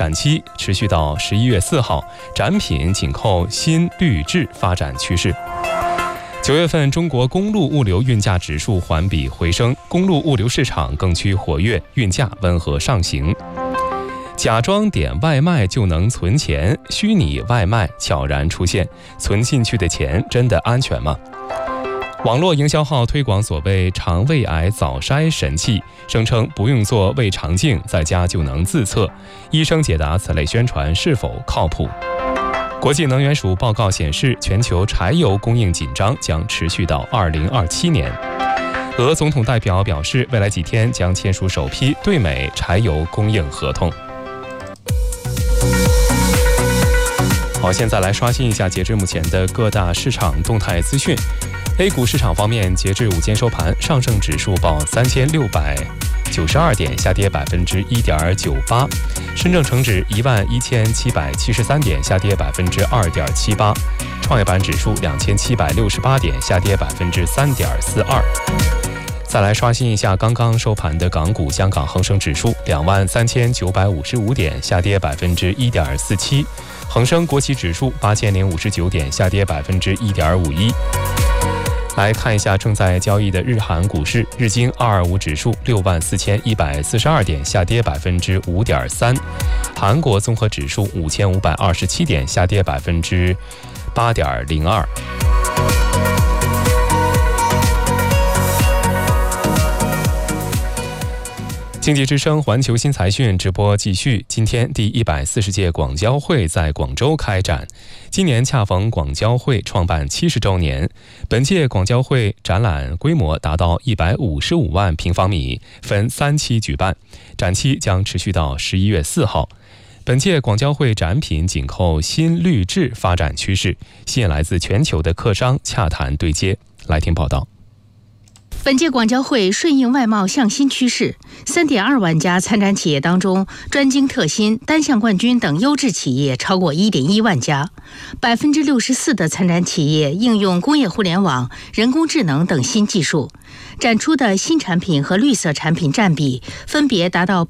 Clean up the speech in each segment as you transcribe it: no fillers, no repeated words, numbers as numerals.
展期持续到11月4号，展品紧扣新绿质发展趋势。9月份中国公路物流运价指数环比回升，公路物流市场更趋活跃，运价温和上行。假装点外卖就能存钱，虚拟外卖悄然出现，存进去的钱真的安全吗？网络营销号推广所谓肠胃癌早筛神器，声称不用做胃肠镜，在家就能自测。医生解答此类宣传是否靠谱？国际能源署报告显示，全球柴油供应紧张将持续到2027年。俄总统代表表示，未来几天将签署首批对美柴油供应合同。好，现在来刷新一下截至目前的各大市场动态资讯。A 股市场方面，截至午间收盘，上证指数报3692点，下跌1.98%；深圳成指11773点，下跌2.78%；创业板指数2768点，下跌3.42%。再来刷新一下刚刚收盘的港股，香港恒生指数23955点，下跌1.47%；恒生国企指数8059点，下跌1.51%。来看一下正在交易的日韩股市，日经225指数64142点，下跌5.3%；韩国综合指数5527点，下跌8.02%。经济之声环球新财讯直播继续。今天第140届广交会在广州开展，今年恰逢广交会创办70周年。本届广交会展览规模达到155万平方米，分3期举办，展期将持续到11月4号。本届广交会展品紧扣新绿质发展趋势，吸引来自全球的客商洽谈对接。来听报道。 本届广交会顺应外贸向新趋势，3.2万家参展企业当中，专精特新、单项冠军等优质企业超过1.1万家，64%的参展企业应用工业互联网、人工智能等新技术，展出的新产品和绿色产品占比分别达到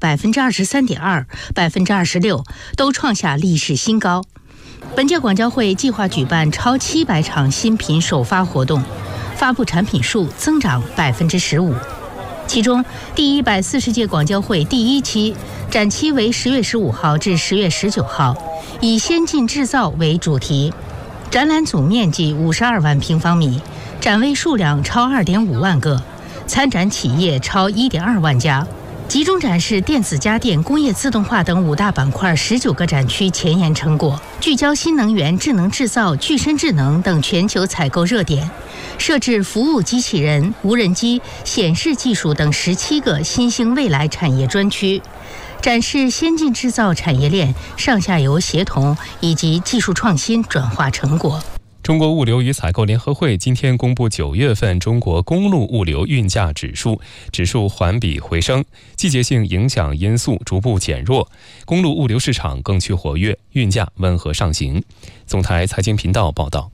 23.2%、26%，都创下历史新高。本届广交会计划举办超700场新品首发活动，发布产品数增长15%。其中，第140届广交会第1期展期为10月15号至10月19号，以先进制造为主题，展览总面积52万平方米，展位数量超2.5万个，参展企业超1.2万家。集中展示电子家电、工业自动化等5大板块19个展区前沿成果，聚焦新能源、智能制造、具身智能等全球采购热点，设置服务机器人、无人机、显示技术等17个新兴未来产业专区，展示先进制造产业链上下游协同以及技术创新转化成果。 中国物流与采购联合会今天公布9月份中国公路物流运价指数，指数环比回升，季节性影响因素逐步减弱，公路物流市场更趋活跃，运价温和上行。总台财经频道报道。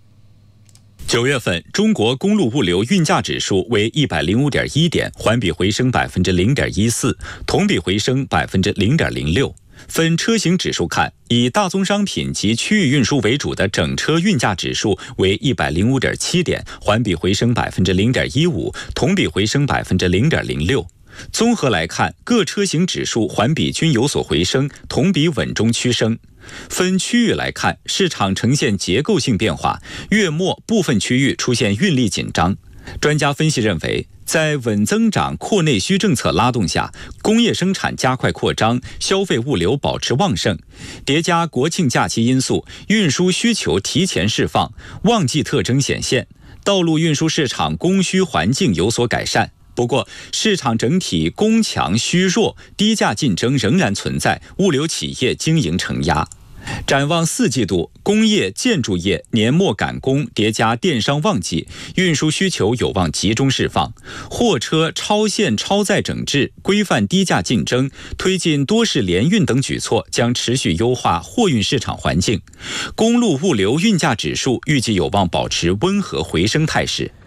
9月份中国公路物流运价指数为105.1点，环比回升0.14%，同比回升0.06%。分车型指数看，以大宗商品及区域运输为主的整车运价指数为105.7点，环比回升0.15%，同比回升0.06%。综合来看，各车型指数环比均有所回升，同比稳中趋升。分区域来看，市场呈现结构性变化，月末部分区域出现运力紧张。专家分析认为，在稳增长、扩内需政策拉动下，工业生产加快扩张，消费物流保持旺盛，叠加国庆假期因素，运输需求提前释放，旺季特征显现，道路运输市场供需环境有所改善。不过，市场整体供强需弱，低价竞争仍然存在，物流企业经营承压。展望4季度，工业建筑业年末赶工，叠加电商旺季，运输需求有望集中释放。货车超限超载整治、规范低价竞争、推进多式联运等举措将持续优化货运市场环境。公路物流运价指数预计有望保持温和回升态势。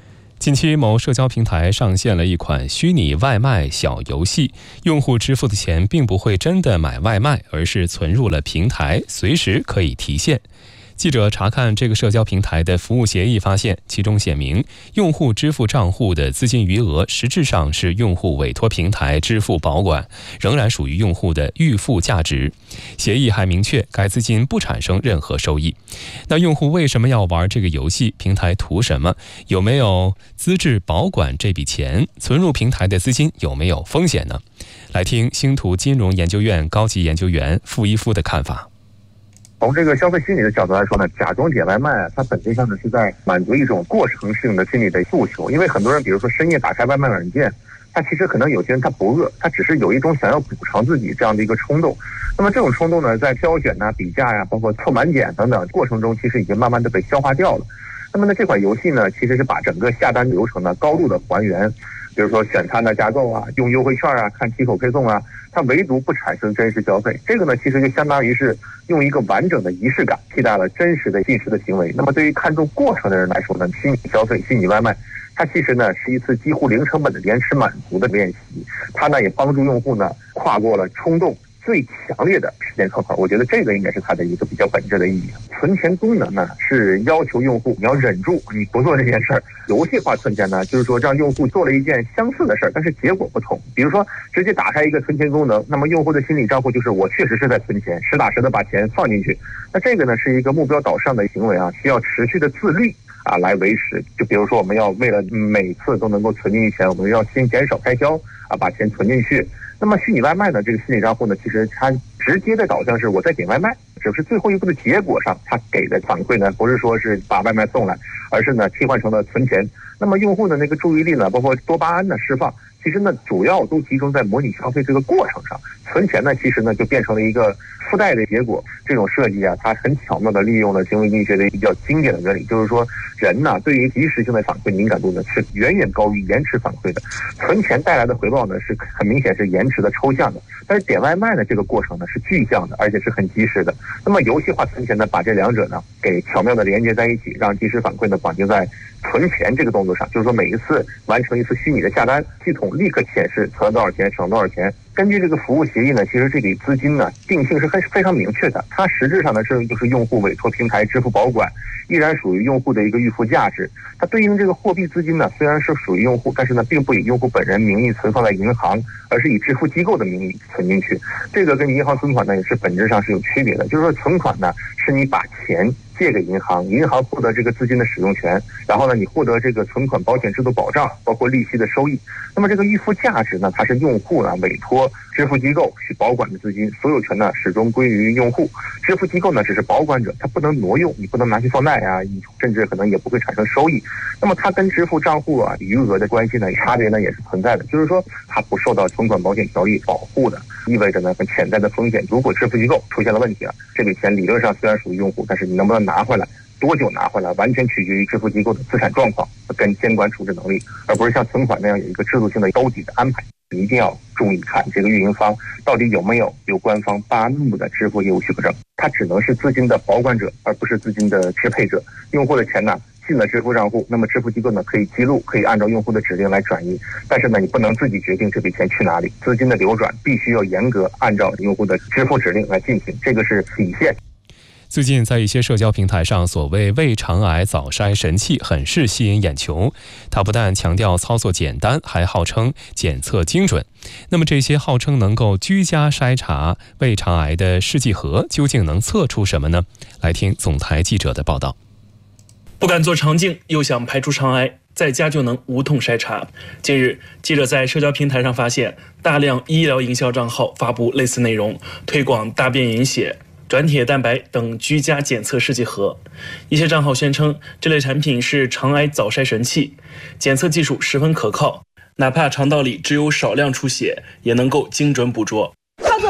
近期，某社交平台上线了一款虚拟外卖小游戏，用户支付的钱并不会真的买外卖，而是存入了平台，随时可以提现。记者查看这个社交平台的服务协议，发现其中写明，用户支付账户的资金余额实质上是用户委托平台支付保管，仍然属于用户的预付价值。协议还明确，该资金不产生任何收益。那用户为什么要玩这个游戏？平台图什么？有没有资质保管这笔钱？存入平台的资金有没有风险呢？来听星图金融研究院高级研究员傅一夫的看法。 从这个消费心理的角度来说呢，假装点外卖它本质上呢是在满足一种过程性的心理的诉求。因为很多人比如说深夜打开外卖软件，他其实可能有些人他不饿，他只是有一种想要补偿自己这样的一个冲动。那么这种冲动呢，在挑选比价呀，包括凑满减等等过程中，其实已经慢慢的被消化掉了。那么呢，这款游戏呢，其实是把整个下单流程呢高度的还原，比如说选餐的加购啊，用优惠券啊，看七口配送啊，它唯独不产生真实消费。这个呢，其实就相当于是用一个完整的仪式感替代了真实的即时的行为。那么对于看重过程的人来说呢，虚拟消费、虚拟外卖，它其实呢是一次几乎零成本的延迟满足的练习。它呢也帮助用户呢跨过了冲动最强烈的时间窗口。我觉得这个应该是它的一个比较本质的意义。存钱功能呢是要求用户你要忍住你不做这件事儿。游戏化存钱呢，就是说让用户做了一件相似的事儿，但是结果不同。比如说直接打开一个存钱功能，那么用户的心理账户就是我确实是在存钱，实打实的把钱放进去。那这个呢是一个目标导向的行为啊，需要持续的自律来维持。就比如说我们要为了每次都能够存进去钱，我们要先减少开销把钱存进去。那么虚拟外卖呢，这个心理账户呢，其实它直接的导向是我在点外卖，只是最后一步的结果上，它给的反馈呢，不是说是把外卖送来，而是呢替换成了存钱。那么用户的那个注意力呢，包括多巴胺的释放，其实呢主要都集中在模拟消费这个过程上。存钱呢，其实呢就变成了一个附带的结果。这种设计啊，它很巧妙的利用了行为经济学的一个比较经典的原理，就是说人呢对于及时性的反馈敏感度呢是远远高于延迟反馈的。存钱带来的回报呢是很明显是延迟的、抽象的，但是点外卖的这个过程呢是具象的，而且是很及时的。那么游戏化存钱呢，把这两者呢给巧妙的连接在一起，让即时反馈呢绑定在存钱这个动作上，就是说每一次完成一次虚拟的下单，系统立刻显示存了多少钱，省多少钱。根据这个服务协议呢，其实这笔资金呢定性是非常明确的，它实质上呢就是用户委托平台支付保管，依然属于用户的一个预付价值。它对应这个货币资金呢，虽然是属于用户，但是呢并不以用户本人名义存放在银行，而是以支付机构的名义存进去。这个跟银行存款呢也是本质上是有区别的，就是说存款呢是你把钱借给银行，银行获得这个资金的使用权，然后呢你获得这个存款保险制度保障，包括利息的收益。那么这个预付价值呢，它是用户委托支付机构去保管的资金，所有权呢始终归于用户。支付机构呢只是保管者，它不能挪用，你不能拿去放贷甚至可能也不会产生收益。那么它跟支付账户余额的关系呢差别呢也是存在的，就是说它不受到存款保险条例保护的，意味着呢潜在的风险。如果支付机构出现了问题了，这笔钱理论上虽然属于用户，但是你能不能拿回来，多久拿回来，完全取决于支付机构的资产状况跟监管处置能力，而不是像存款那样有一个制度性的兜底的安排。一定要注意看这个运营方到底有没有由官方发布的支付业务许可证，它只能是资金的保管者，而不是资金的支配者。用户的钱呢进了支付账户，那么支付机构呢可以记录，可以按照用户的指令来转移，但是呢你不能自己决定这笔钱去哪里，资金的流转必须要严格按照用户的支付指令来进行，这个是底线。 最近在一些社交平台上，所谓胃肠癌早筛神器很是吸引眼球。它不但强调操作简单，还号称检测精准。那么这些号称能够居家筛查胃肠癌的试剂盒，究竟能测出什么呢？来听总台记者的报道。 不敢做肠镜，又想排除肠癌，在家就能无痛筛查。近日，记者在社交平台上发现，大量医疗营销账号发布类似内容，推广大便隐血、转铁蛋白等居家检测试剂盒。一些账号宣称这类产品是肠癌早筛神器，检测技术十分可靠，哪怕肠道里只有少量出血，也能够精准捕捉。 操作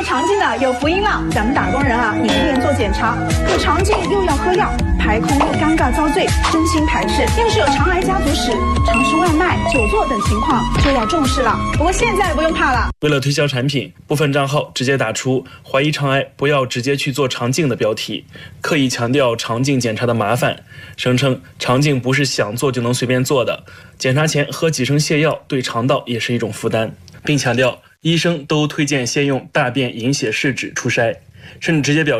做肠镜的有福音了，咱们打工人啊，一面做检查，有肠镜又要喝药，排空又尴尬遭罪，真心排斥。要是有肠癌家族史、常吃外卖、久坐等情况，就要重视了。不过现在不用怕了。 为了推销产品，部分账号直接打出“怀疑肠癌不要直接去做肠镜”的标题，刻意强调肠镜检查的麻烦，声称肠镜不是想做就能随便做的，检查前喝几升泻药对肠道也是一种负担，并强调医生都推荐先用大便隐血试纸初筛，甚至直接表示